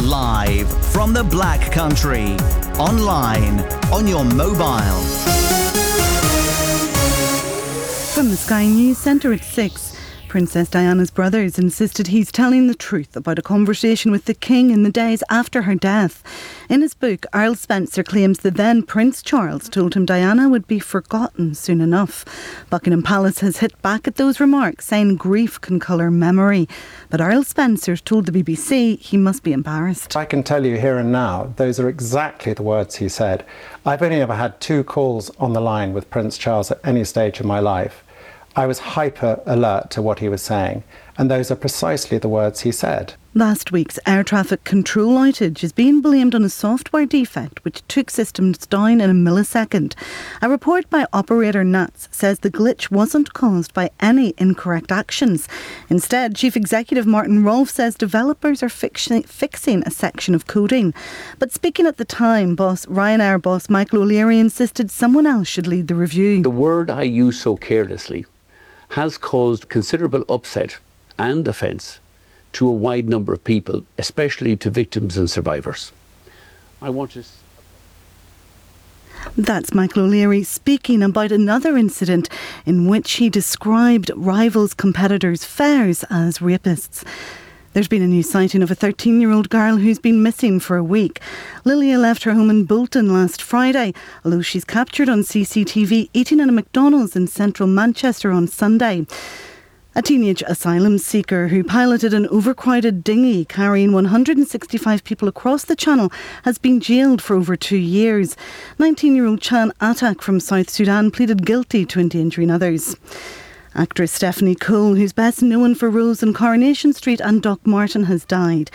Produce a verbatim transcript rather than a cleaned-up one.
Live from the Black Country. Online, on your mobile. From the Sky News Centre at six. Princess Diana's brothers insisted he's telling the truth about a conversation with the King in the days after her death. In his book, Earl Spencer claims the then Prince Charles told him Diana would be forgotten soon enough. Buckingham Palace has hit back at those remarks, saying grief can colour memory. But Earl Spencer told the B B C he must be embarrassed. I can tell you here and now, those are exactly the words he said. I've only ever had two calls on the line with Prince Charles at any stage of my life. I was hyper alert to what he was saying, and those are precisely the words he said. Last week's air traffic control outage is being blamed on a software defect which took systems down in a millisecond. A report by operator Nats says the glitch wasn't caused by any incorrect actions. Instead, Chief Executive Martin Rolfe says developers are fixing, fixing a section of coding. But speaking at the time, boss Ryanair boss Michael O'Leary insisted someone else should lead the review. The word I use so carelessly has caused considerable upset and offence to a wide number of people, especially to victims and survivors. I want to... That's Michael O'Leary speaking about another incident in which he described rivals competitors' fares as rapists. There's been a new sighting of a thirteen-year-old girl who's been missing for a week. Lilia left her home in Bolton last Friday, although she's captured on C C T V eating in a McDonald's in central Manchester on Sunday. A teenage asylum seeker who piloted an overcrowded dinghy carrying one hundred sixty-five people across the Channel has been jailed for over two years. nineteen-year-old Chan Atak from South Sudan pleaded guilty to endangering others. Actress Stephanie Cole, who's best known for roles in Coronation Street and Doc Martin, has died.